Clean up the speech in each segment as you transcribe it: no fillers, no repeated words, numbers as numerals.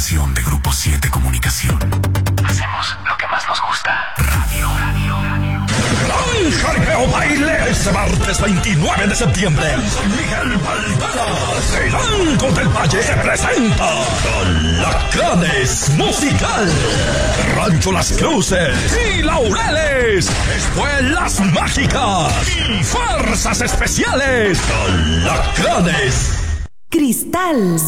estación de Grupo 7 Comunicación. Hacemos lo que más nos gusta. Radio. ¡Gran jaripeo baile! Este martes 29 de septiembre, San Miguel Baltaras, el Banco del Valle se presenta Alacranes Musical, Rancho Las Cruces y Laureles, Escuelas Mágicas y Fuerzas Especiales. Alacranes. Cristal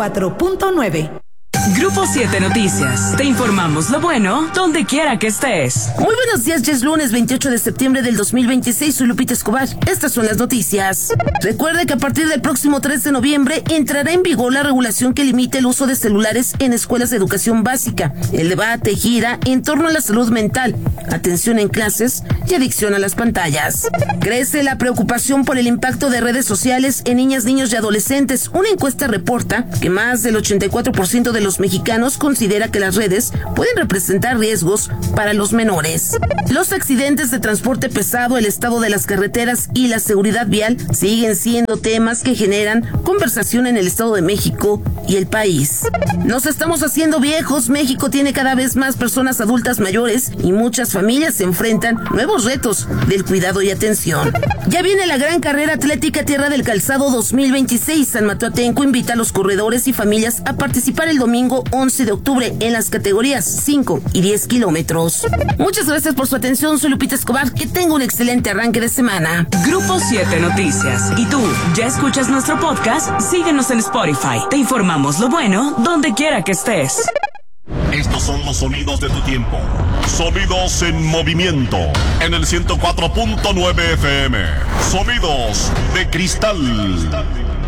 104.9. Grupo 7 Noticias. Te informamos lo bueno donde quiera que estés. Muy buenos días, ya es lunes 28 de septiembre del 2026. Soy Lupita Escobar. Estas son las noticias. Recuerde que a partir del próximo 3 de noviembre entrará en vigor la regulación que limita el uso de celulares en escuelas de educación básica. El debate gira en torno a la salud mental, atención en clases y adicción a las pantallas. Crece la preocupación por el impacto de redes sociales en niñas, niños y adolescentes. Una encuesta reporta que más del 84% de los mexicanos considera que las redes pueden representar riesgos para los menores. Los accidentes de transporte pesado, el estado de las carreteras y la seguridad vial siguen siendo temas que generan conversación en el Estado de México y el país. Nos estamos haciendo viejos. México tiene cada vez más personas adultas mayores y muchas familias se enfrentan nuevos retos del cuidado y atención. Ya viene la gran carrera atlética Tierra del Calzado 2026. San Mateo Atenco invita a los corredores y familias a participar el domingo 11 de octubre en las categorías 5 y 10 kilómetros. Muchas gracias por su atención. Soy Lupita Escobar. Que tenga un excelente arranque de semana. Grupo 7 Noticias. ¿Y tú ya escuchas nuestro podcast? Síguenos en Spotify. Te informamos lo bueno donde quiera que estés. Estos son los sonidos de tu tiempo. Sonidos en movimiento. En el 104.9 FM. Sonidos de cristal.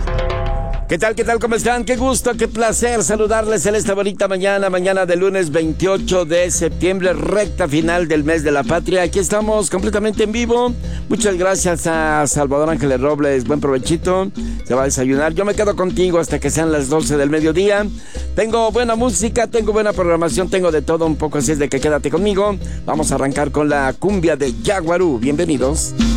¿Qué tal? ¿Cómo están? Qué gusto, qué placer saludarles en esta bonita mañana de lunes 28 de septiembre, recta final del mes de la patria. Aquí estamos completamente en vivo. Muchas gracias a Salvador Ángeles Robles. Buen provechito. Se va a desayunar. Yo me quedo contigo hasta que sean las 12 del mediodía. Tengo buena música, tengo buena programación, tengo de todo un poco, así es de que quédate conmigo. Vamos a arrancar con la cumbia de Yaguarú. Bienvenidos.